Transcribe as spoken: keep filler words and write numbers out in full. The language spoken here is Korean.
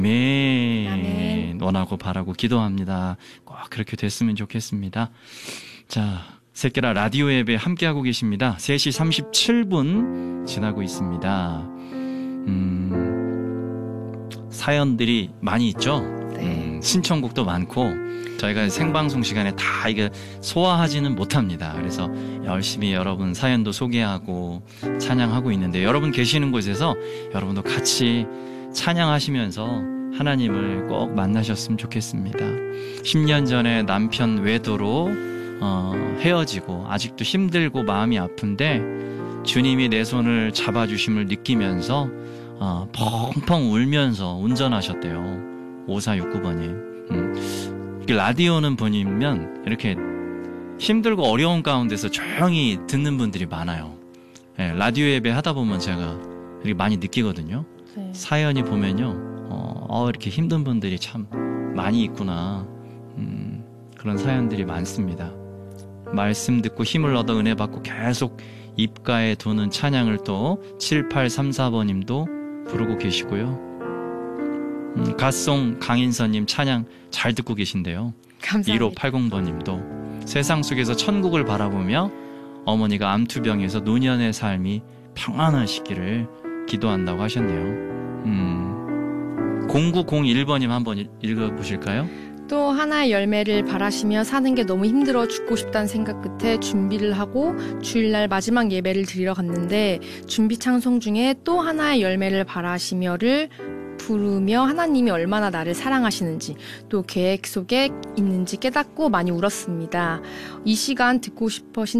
아멘. 아멘. 원하고 바라고 기도합니다. 꼭 그렇게 됐으면 좋겠습니다. 자, 새끼라 라디오 앱에 함께하고 계십니다. 세 시 삼십칠 분 지나고 있습니다. 음, 사연들이 많이 있죠? 네. 음, 신청곡도 많고 저희가 생방송 시간에 다 이게 소화하지는 못합니다. 그래서 열심히 여러분 사연도 소개하고 찬양하고 있는데 여러분 계시는 곳에서 여러분도 같이 찬양하시면서 하나님을 꼭 만나셨으면 좋겠습니다. 십 년 전에 남편 외도로 어, 헤어지고 아직도 힘들고 마음이 아픈데 주님이 내 손을 잡아주심을 느끼면서 어, 펑펑 울면서 운전하셨대요. 오사육구 번님. 음. 라디오는 보면 이렇게 힘들고 어려운 가운데서 조용히 듣는 분들이 많아요. 네, 라디오 예배 하다 보면 제가 이렇게 많이 느끼거든요. 네. 사연이 보면요, 어, 어, 이렇게 힘든 분들이 참 많이 있구나. 음, 그런 사연들이 많습니다. 말씀 듣고 힘을 얻어 은혜 받고 계속 입가에 도는 찬양을 또 칠팔삼사 번님도 부르고 계시고요. 음, 갓송 강인선님 찬양 잘 듣고 계신데요. 감사합니다. 일오팔공 번님도 세상 속에서 천국을 바라보며 어머니가 암투병에서 노년의 삶이 평안하시기를 기도한다고 하셨네요. 음, 공구공일 번님 한번 읽어보실까요? 또 하나의 열매를 바라시며 사는 게 너무 힘들어 죽고 싶다는 생각 끝에 준비를 하고 주일날 마지막 예배를 드리러 갔는데 준비 찬송 중에 또 하나의 열매를 바라시며를 부르며 하나님이 얼마나 나를 사랑하시는지 또 계획 속에 있는지 깨닫고 많이 울었습니다. 이 시간 듣고 싶으신